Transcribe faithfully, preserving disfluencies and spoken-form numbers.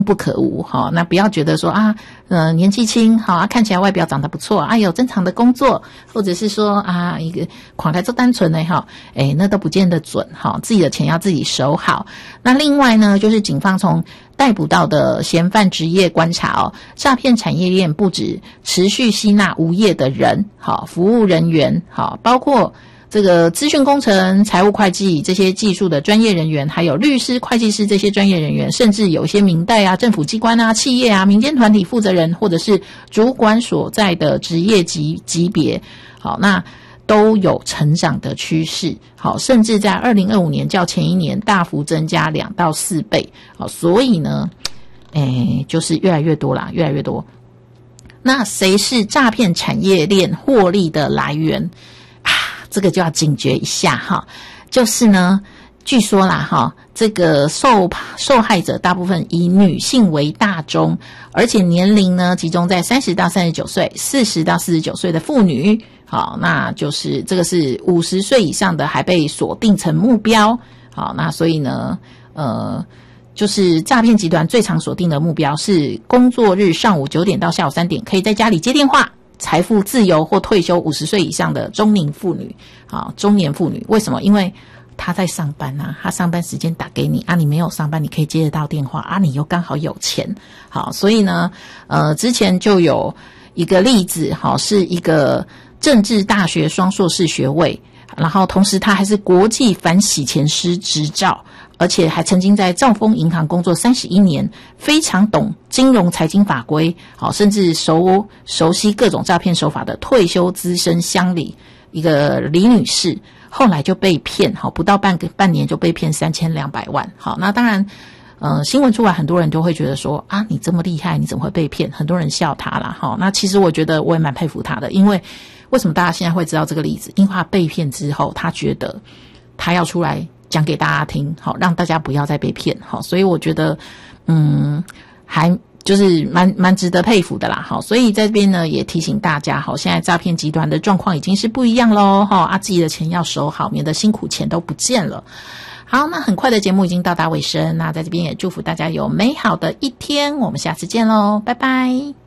不可无哈，那不要觉得说啊，呃，年纪轻好啊，看起来外表长得不错啊，有正常的工作，或者是说啊，一个款来做单纯的哈，哎，那都不见得准哈，自己的钱要自己守好。那另外呢，就是警方从逮捕到的嫌犯职业观察哦，诈骗产业链不止持续吸纳无业的人，好，服务人员好，包括这个资讯工程、财务会计这些技术的专业人员，还有律师、会计师这些专业人员，甚至有一些民代啊、政府机关啊、企业啊、民间团体负责人，或者是主管所在的职业级级别，好，那都有成长的趋势，好，甚至在二零二五年较前一年大幅增加两到四倍，好，所以呢，诶，就是越来越多啦，越来越多。那谁是诈骗产业链获利的来源？这个就要警觉一下哈，就是呢，据说啦哈，这个受受害者大部分以女性为大宗，而且年龄呢集中在三十到三十九岁、四十到四十九岁的妇女，好，那就是这个是五十岁以上的还被锁定成目标，好，那所以呢，呃，就是诈骗集团最常锁定的目标是工作日上午九点到下午三点，可以在家里接电话。财富自由或退休五十岁以上的中年妇女，啊，中年妇女为什么？因为她在上班啊，她上班时间打给你啊，你没有上班，你可以接得到电话啊，你又刚好有钱，好，所以呢，呃，之前就有一个例子，好，是一个政治大学双硕士学位，然后同时他还是国际反洗钱师执照。而且还曾经在兆丰银行工作三十一年，非常懂金融财经法规，好，甚至熟熟悉各种诈骗手法的退休资深乡里一个李女士，后来就被骗，好，不到半个半年就被骗三千两百万，好，那当然，呃，新闻出来，很多人都会觉得说啊，你这么厉害，你怎么会被骗？很多人笑他啦，好，那其实我觉得我也蛮佩服他的，因为为什么大家现在会知道这个例子？因为他被骗之后，他觉得他要出来讲给大家听，好，让大家不要再被骗，好，所以我觉得，嗯，还就是蛮蛮值得佩服的啦，好，所以在这边呢也提醒大家，好，现在诈骗集团的状况已经是不一样咯，哈，啊，自己的钱要守好，免得辛苦钱都不见了。好，那很快的节目已经到达尾声，那在这边也祝福大家有美好的一天，我们下次见咯，拜拜。